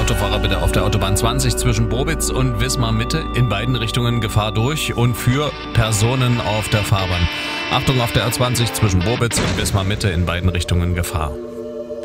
Autofahrer bitte auf der Autobahn 20 zwischen Bobitz und Wismar Mitte in beiden Richtungen Gefahr durch und für Personen auf der Fahrbahn. Achtung auf der A20 zwischen Bobitz und Wismar Mitte in beiden Richtungen Gefahr.